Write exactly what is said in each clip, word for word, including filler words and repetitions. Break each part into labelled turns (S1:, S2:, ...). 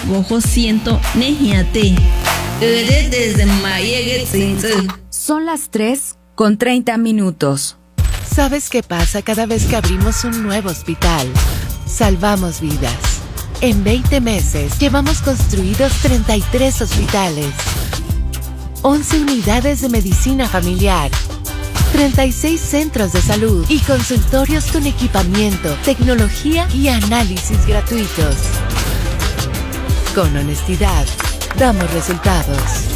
S1: Bojo siento nejiate. Desde Mayegue Tzinze.
S2: Son las tres con treinta minutos.
S3: ¿Sabes qué pasa cada vez que abrimos un nuevo hospital? Salvamos vidas. En veinte meses llevamos construidos treinta y tres hospitales, once unidades de medicina familiar, treinta y seis centros de salud y consultorios con equipamiento, tecnología y análisis gratuitos. Con honestidad, damos resultados.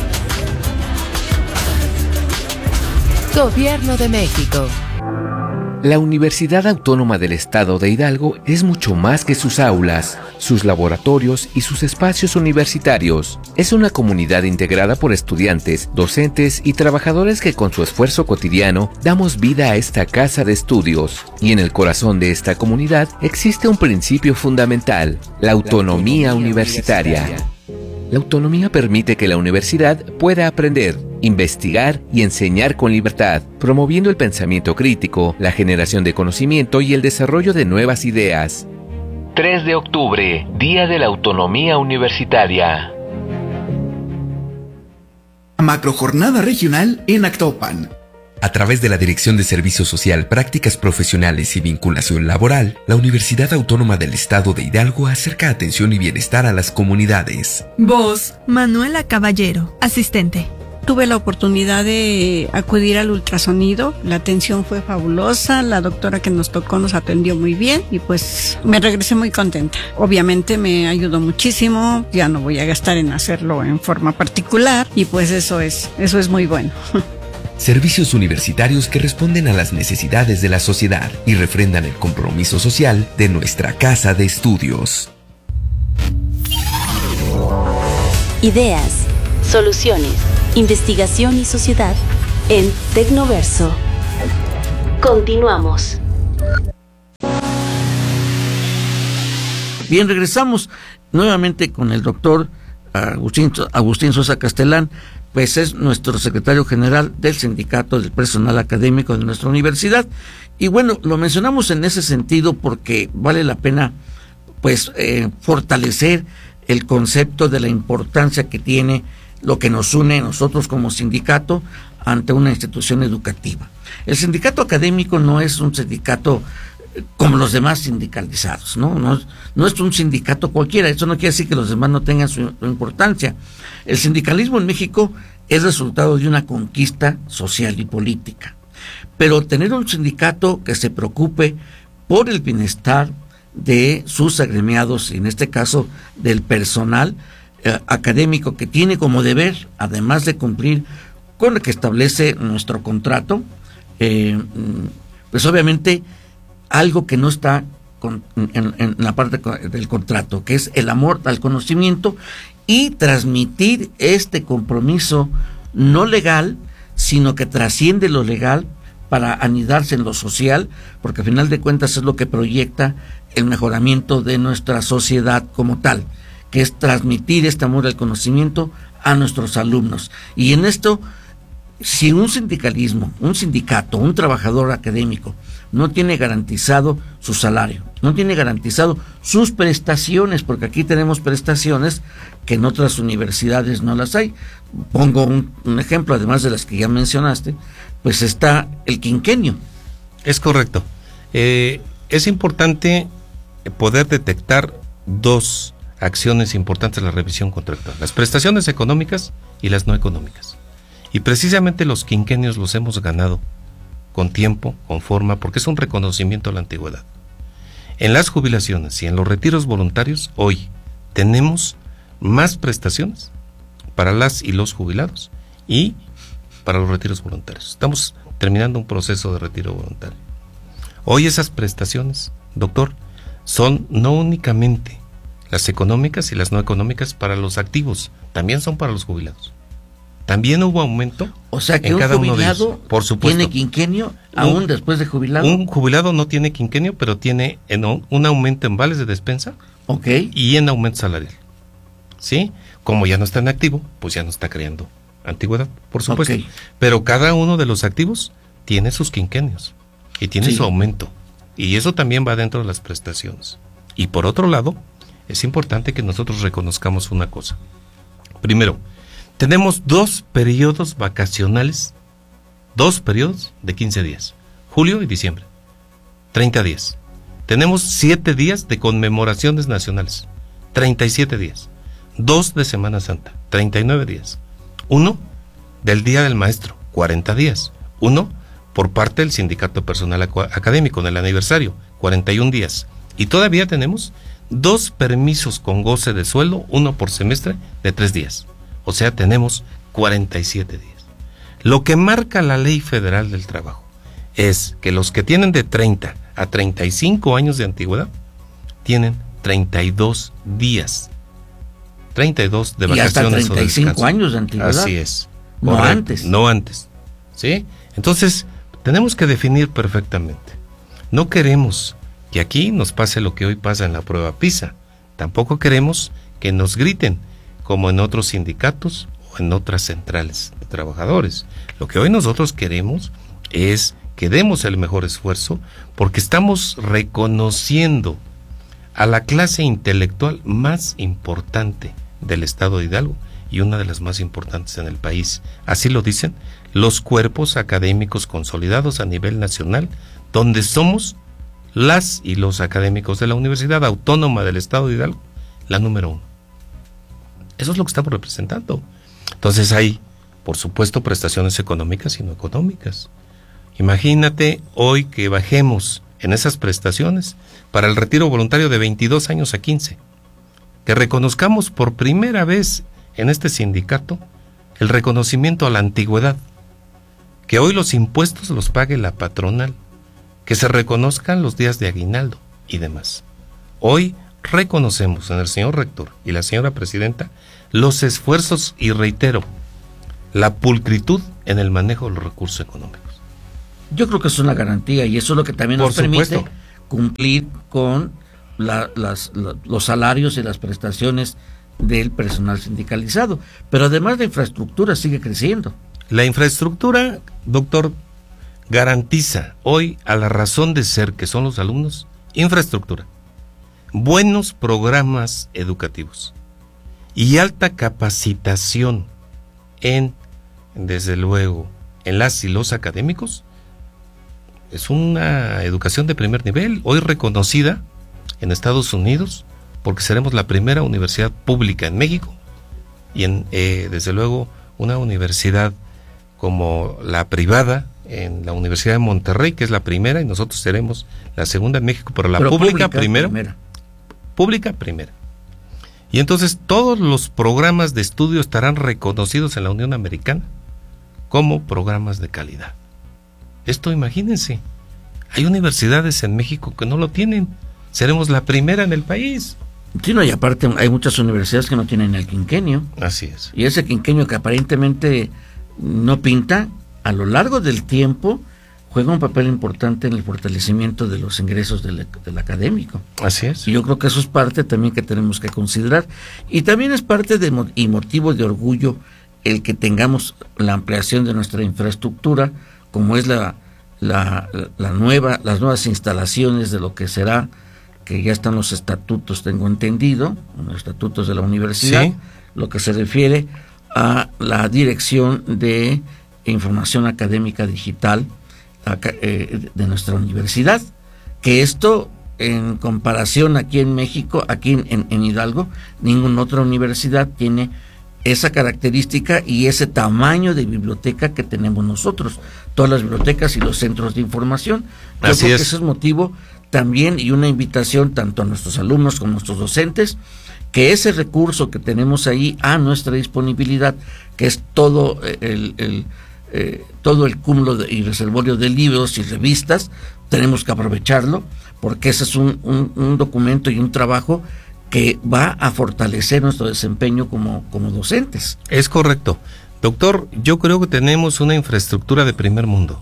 S3: Gobierno de México.
S4: La Universidad Autónoma del Estado de Hidalgo es mucho más que sus aulas, sus laboratorios y sus espacios universitarios. Es una comunidad integrada por estudiantes, docentes y trabajadores que con su esfuerzo cotidiano damos vida a esta casa de estudios. Y en el corazón de esta comunidad existe un principio fundamental, la autonomía universitaria. La autonomía permite que la universidad pueda aprender, investigar y enseñar con libertad, promoviendo el pensamiento crítico, la generación de conocimiento y el desarrollo de nuevas ideas. tres de octubre, Día de la Autonomía Universitaria.
S5: Macrojornada regional en Actopan.
S6: A través de la Dirección de Servicio Social, Prácticas Profesionales y Vinculación Laboral, la Universidad Autónoma del Estado de Hidalgo acerca atención y bienestar a las comunidades.
S7: Voz, Manuela Caballero, asistente. Tuve la oportunidad de acudir al ultrasonido, la atención fue fabulosa, la doctora que nos tocó nos atendió muy bien y pues me regresé muy contenta. Obviamente me ayudó muchísimo, ya no voy a gastar en hacerlo en forma particular y pues eso es, eso es muy bueno.
S6: Servicios universitarios que responden a las necesidades de la sociedad y refrendan el compromiso social de nuestra casa de estudios.
S8: Ideas, soluciones, investigación y sociedad en Tecnoverso. Continuamos.
S9: Bien, regresamos nuevamente con el doctor Agustín, Agustín Sosa Castelán, pues es nuestro secretario general del Sindicato del Personal Académico de nuestra universidad. Y bueno, lo mencionamos en ese sentido porque vale la pena pues eh, fortalecer el concepto de la importancia que tiene lo que nos une a nosotros como sindicato ante una institución educativa. El sindicato académico no es un sindicato como los demás sindicalizados, ¿no? No, no es un sindicato cualquiera, eso no quiere decir que los demás no tengan su, su importancia. El sindicalismo en México es resultado de una conquista social y política, pero tener un sindicato que se preocupe por el bienestar de sus agremiados, en este caso del personal eh, académico que tiene como deber, además de cumplir con lo que establece nuestro contrato, eh, pues obviamente algo que no está con, en, en la parte del contrato, que es el amor al conocimiento y transmitir este compromiso no legal, sino que trasciende lo legal para anidarse en lo social, porque al final de cuentas es lo que proyecta el mejoramiento de nuestra sociedad como tal, que es transmitir este amor al conocimiento a nuestros alumnos. Y en esto, si un sindicalismo, un sindicato, un trabajador académico no tiene garantizado su salario, no tiene garantizado sus prestaciones, porque aquí tenemos prestaciones que en otras universidades no las hay. Pongo un, un ejemplo, además de las que ya mencionaste, pues está el quinquenio.
S10: Es correcto. Eh, es importante poder detectar dos acciones importantes de la revisión contractual: las prestaciones económicas y las no económicas. Y precisamente los quinquenios los hemos ganado con tiempo, con forma, porque es un reconocimiento a la antigüedad. En las jubilaciones y en los retiros voluntarios, hoy tenemos más prestaciones para las y los jubilados y para los retiros voluntarios. Estamos terminando un proceso de retiro voluntario. Hoy esas prestaciones, doctor, son no únicamente las económicas y las no económicas para los activos, también son para los jubilados. También hubo aumento.
S9: O sea que
S10: en
S9: un
S10: cada uno
S9: jubilado
S10: de ellos. Por supuesto.
S9: ¿Tiene quinquenio aún
S10: un,
S9: después de jubilado?
S10: Un jubilado no tiene quinquenio, pero tiene en un, un aumento en vales de despensa,
S9: okay,
S10: y en aumento salarial. ¿Sí? Como ya no está en activo, pues ya no está creando antigüedad, por supuesto. Okay. Pero cada uno de los activos tiene sus quinquenios y tiene sí. su aumento. Y eso también va dentro de las prestaciones. Y por otro lado, es importante que nosotros reconozcamos una cosa. Primero, tenemos dos periodos vacacionales, dos periodos de quince días, julio y diciembre, treinta días. Tenemos siete días de conmemoraciones nacionales, treinta y siete días. Dos de Semana Santa, treinta y nueve días. Uno del Día del Maestro, cuarenta días. Uno por parte del Sindicato de Personal Académico en el aniversario, cuarenta y un días. Y todavía tenemos dos permisos con goce de sueldo, uno por semestre, de tres días. O sea, tenemos cuarenta y siete días. Lo que marca la Ley Federal del Trabajo es que los que tienen de treinta a treinta y cinco años de antigüedad tienen treinta y dos días. treinta y dos de vacaciones.
S9: Y hasta treinta y cinco años de antigüedad.
S10: Así es.
S9: No
S10: correcto,
S9: antes.
S10: No antes. ¿Sí? Entonces, tenemos que definir perfectamente. No queremos que aquí nos pase lo que hoy pasa en la prueba PISA. Tampoco queremos que nos griten, como en otros sindicatos o en otras centrales de trabajadores. Lo que hoy nosotros queremos es que demos el mejor esfuerzo, porque estamos reconociendo a la clase intelectual más importante del estado de Hidalgo y una de las más importantes en el país. Así lo dicen los cuerpos académicos consolidados a nivel nacional, donde somos las y los académicos de la Universidad Autónoma del Estado de Hidalgo, la número uno. Eso es lo que estamos representando. Entonces hay, por supuesto, prestaciones económicas y no económicas. Imagínate hoy que bajemos en esas prestaciones para el retiro voluntario de veintidós años a quince, que reconozcamos por primera vez en este sindicato el reconocimiento a la antigüedad, que hoy los impuestos los pague la patronal, que se reconozcan los días de aguinaldo y demás. Hoy reconocemos en el señor rector y la señora presidenta los esfuerzos y, reitero, la pulcritud en el manejo de los recursos económicos.
S9: Yo creo que es una garantía y eso es lo que también nos
S10: Por
S9: permite
S10: supuesto.
S9: cumplir con la, las, la, los salarios y las prestaciones del personal sindicalizado. Pero además la infraestructura sigue creciendo.
S10: La infraestructura, doctor, garantiza hoy a la razón de ser que son los alumnos, infraestructura, buenos programas educativos y alta capacitación en, desde luego, en las y los académicos. Es una educación de primer nivel, hoy reconocida en Estados Unidos, porque seremos la primera universidad pública en México y en, eh, desde luego, una universidad como la privada en la Universidad de Monterrey, que es la primera, y nosotros seremos la segunda en México, pero la
S9: pero
S10: pública,
S9: pública
S10: primero,
S9: primera.
S10: Pública primera. Y entonces todos los programas de estudio estarán reconocidos en la Unión Americana como programas de calidad. Esto, imagínense, hay universidades en México que no lo tienen. Seremos la primera en el país.
S9: Sí, no, y aparte hay muchas universidades que no tienen el quinquenio.
S10: Así es.
S9: Y ese quinquenio que aparentemente no pinta, a lo largo del tiempo juega un papel importante en el fortalecimiento de los ingresos del, del académico.
S10: Así es.
S9: Y yo creo que eso es parte también que tenemos que considerar. Y también es parte de y motivo de orgullo el que tengamos la ampliación de nuestra infraestructura, como es la, la, la nueva, las nuevas instalaciones de lo que será, que ya están los estatutos, tengo entendido, los estatutos de la universidad,
S10: sí,
S9: lo que se refiere a la dirección de información académica digital eh, de nuestra universidad, que esto en comparación aquí en México, aquí en, en Hidalgo, ninguna otra universidad tiene esa característica y ese tamaño de biblioteca que tenemos nosotros, todas las bibliotecas y los centros de información. Yo
S10: Así
S9: creo
S10: es.
S9: que ese es motivo también y una invitación tanto a nuestros alumnos como a nuestros docentes, que ese recurso que tenemos ahí a nuestra disponibilidad, que es todo el, el eh, todo el cúmulo de, y reservorio de libros y revistas, tenemos que aprovecharlo, porque ese es un, un, un documento y un trabajo que va a fortalecer nuestro desempeño como, como docentes.
S10: Es correcto. Doctor, yo creo que tenemos una infraestructura de primer mundo.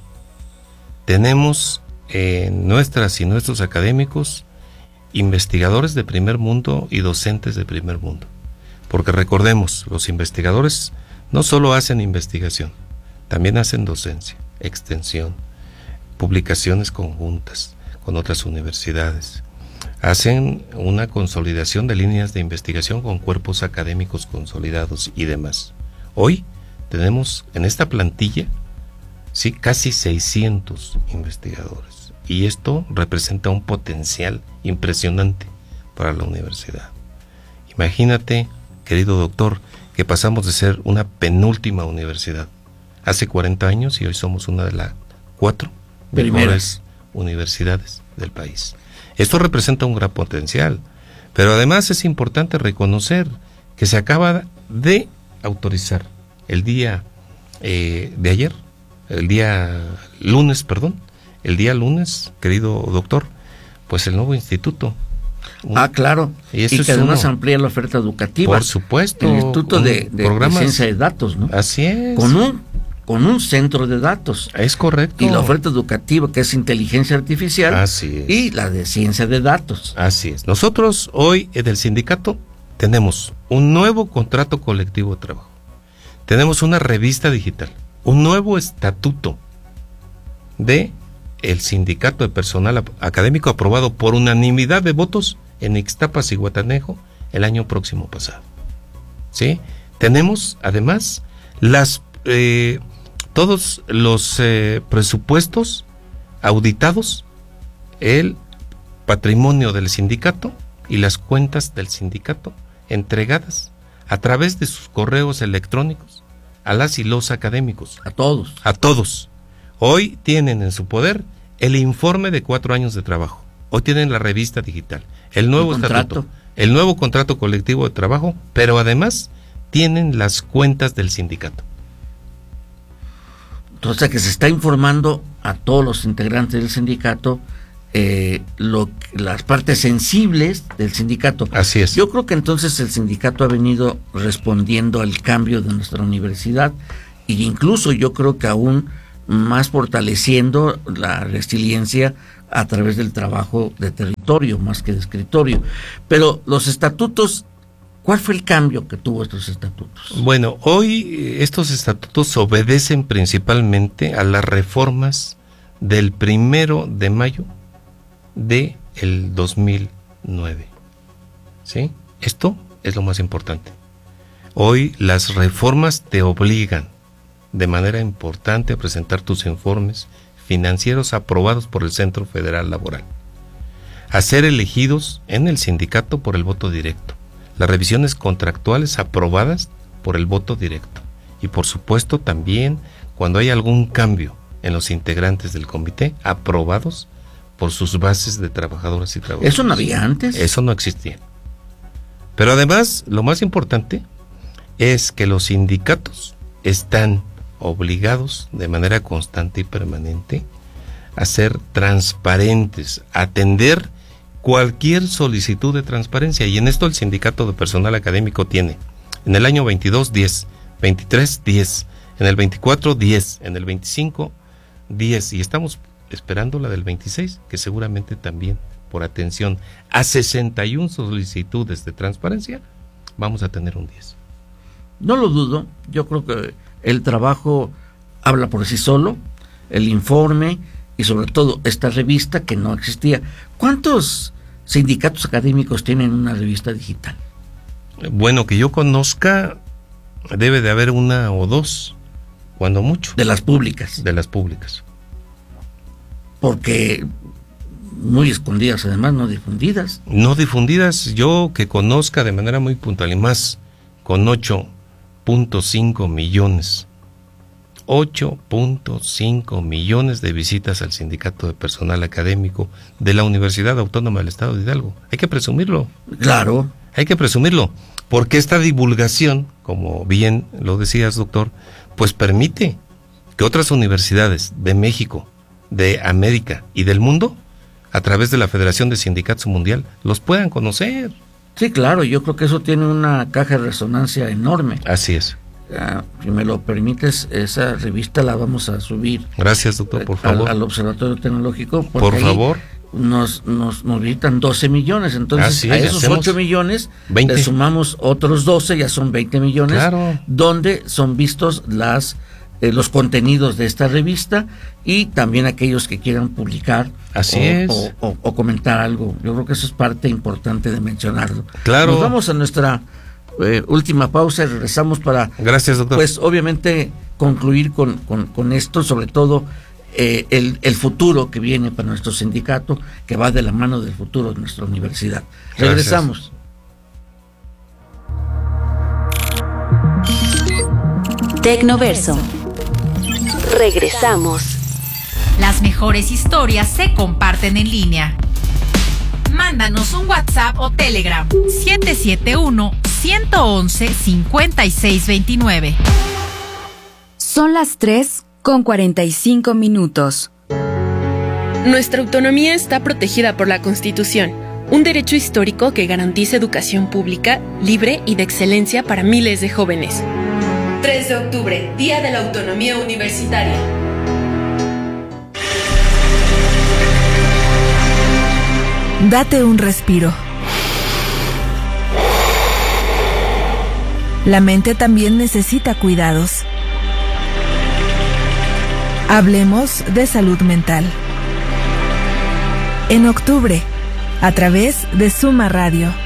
S10: Tenemos eh, nuestras y nuestros académicos, investigadores de primer mundo y docentes de primer mundo. Porque recordemos, los investigadores no solo hacen investigación, también hacen docencia, extensión, publicaciones conjuntas con otras universidades. hacen una consolidación de líneas de investigación con cuerpos académicos consolidados y demás. Hoy tenemos en esta plantilla, sí, casi seiscientos investigadores, y esto representa un potencial impresionante para la universidad. Imagínate, querido doctor, que pasamos de ser una penúltima universidad hace cuarenta años y hoy somos una de las cuatro mejores universidades del país. Esto representa un gran potencial, pero además es importante reconocer que se acaba de autorizar el día eh, de ayer, el día lunes, perdón, el día lunes, querido doctor, pues el nuevo instituto. Un,
S9: ah, claro, y, y que además uno, amplía la oferta educativa.
S10: Por supuesto.
S9: El Instituto de, de, de Ciencia de Datos, ¿no?
S10: Así es.
S9: Con un, con un centro de datos.
S10: Es correcto.
S9: Y la oferta educativa, que es inteligencia artificial.
S10: Así es.
S9: Y la de ciencia de datos.
S10: Así es. Nosotros hoy en el sindicato tenemos un nuevo contrato colectivo de trabajo. Tenemos una revista digital, un nuevo estatuto de el sindicato de personal académico aprobado por unanimidad de votos en Ixtapas y Guatanejo el año próximo pasado. ¿Sí? Tenemos además las eh, todos los eh, presupuestos auditados, el patrimonio del sindicato y las cuentas del sindicato entregadas a través de sus correos electrónicos a las y los académicos.
S9: A todos.
S10: A todos. Hoy tienen en su poder el informe de cuatro años de trabajo. Hoy tienen la revista digital, el nuevo
S9: el
S10: estatuto, el nuevo contrato colectivo de trabajo, pero además tienen las cuentas del sindicato.
S9: Entonces, que se está informando a todos los integrantes del sindicato eh, lo, las partes sensibles del sindicato.
S10: Así es.
S9: Yo creo que entonces el sindicato ha venido respondiendo al cambio de nuestra universidad e incluso yo creo que aún más fortaleciendo la resiliencia a través del trabajo de territorio más que de escritorio. Pero los estatutos, ¿cuál fue el cambio que tuvo estos estatutos?
S10: Bueno, hoy estos estatutos obedecen principalmente a las reformas del primero de mayo de el dos mil nueve. ¿Sí? Esto es lo más importante. Hoy las reformas te obligan de manera importante a presentar tus informes financieros aprobados por el Centro Federal Laboral, a ser elegidos en el sindicato por el voto directo, las revisiones contractuales aprobadas por el voto directo y por supuesto también cuando hay algún cambio en los integrantes del comité, aprobados por sus bases de trabajadoras y trabajadores.
S9: ¿Eso no había antes?
S10: Eso no existía. Pero además, lo más importante es que los sindicatos están obligados de manera constante y permanente a ser transparentes, a atender cualquier solicitud de transparencia, y en esto el sindicato de personal académico tiene en el año veintidós, diez, veintitrés, diez, en el veinticuatro, diez, en el veinticinco, diez, y estamos esperando la del veintiséis, que seguramente también por atención a sesenta y una solicitudes de transparencia vamos a tener un diez.
S9: No lo dudo, yo creo que el trabajo habla por sí solo, el informe y sobre todo esta revista que no existía. ¿Cuántos sindicatos académicos tienen una revista digital?
S10: Bueno, que yo conozca, debe de haber una o dos, cuando mucho.
S9: De las públicas.
S10: De las públicas.
S9: Porque muy escondidas, además, no difundidas.
S10: No difundidas, yo que conozca de manera muy puntual y más, con ocho punto cinco millones. ocho punto cinco millones de visitas al sindicato de personal académico de la Universidad Autónoma del Estado de Hidalgo. Hay que presumirlo.
S9: Claro.
S10: Hay que presumirlo, porque esta divulgación, como bien lo decías, doctor, pues permite que otras universidades de México, de América y del mundo, a través de la Federación de Sindicatos Mundial, los puedan conocer.
S9: Sí, claro, yo creo que eso tiene una caja de resonancia enorme.
S10: Así es.
S9: Uh, si me lo permites, esa revista la vamos a subir.
S10: Gracias, doctor, por favor.
S9: Al, al Observatorio Tecnológico.
S10: Por favor.
S9: Nos, nos, nos visitan doce millones, entonces
S10: Así
S9: a
S10: es,
S9: esos ocho millones
S10: veinte.
S9: Le sumamos otros doce, ya son veinte millones,
S10: claro.
S9: Donde son vistos las eh, los contenidos de esta revista y también aquellos que quieran publicar
S10: Así
S9: o,
S10: es.
S9: o, o, o comentar algo. Yo creo que eso es parte importante de mencionarlo.
S10: Claro.
S9: Nos vamos a nuestra eh, última pausa y regresamos para,
S10: gracias, doctor,
S9: pues obviamente concluir con, con, con esto, sobre todo eh, el, el futuro que viene para nuestro sindicato, que va de la mano del futuro de nuestra universidad. Regresamos.
S8: Tecnoverso. Regresamos.
S11: Las mejores historias se comparten en línea. Mándanos un WhatsApp o Telegram siete siete uno, uno uno uno, cinco seis dos nueve.
S2: Son las tres con cuarenta y cinco minutos.
S12: Nuestra autonomía está protegida por la Constitución, un derecho histórico que garantiza educación pública, libre y de excelencia para miles de jóvenes. tres de octubre, Día de la Autonomía Universitaria.
S13: Date un respiro. La mente también necesita cuidados. Hablemos de salud mental. En octubre, a través de Suma Radio.